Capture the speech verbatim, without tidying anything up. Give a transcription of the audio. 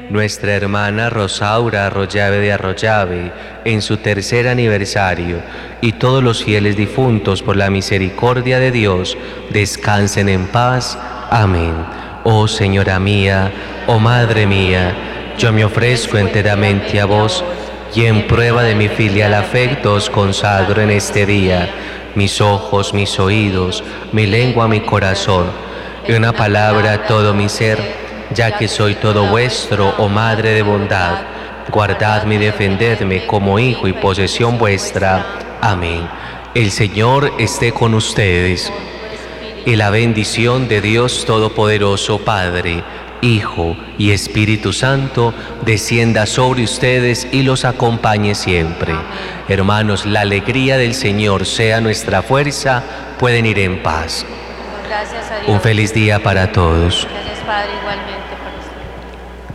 Nuestra hermana Rosaura Arroyave de Arroyave, en su tercer aniversario, y todos los fieles difuntos por la misericordia de Dios, descansen en paz. Amén. Oh Señora mía, oh Madre mía, yo me ofrezco enteramente a vos, y en prueba de mi filial afecto os consagro en este día mis ojos, mis oídos, mi lengua, mi corazón, y una palabra todo mi ser, ya que soy todo vuestro, oh Madre de bondad. Guardadme y defendedme como hijo y posesión vuestra. Amén. El Señor esté con ustedes, y la bendición de Dios Todopoderoso, Padre, Hijo y Espíritu Santo, descienda sobre ustedes y los acompañe siempre. Hermanos, la alegría del Señor sea nuestra fuerza. Pueden ir en paz. Gracias a Dios. Un feliz día para todos. Gracias, Padre, igualmente.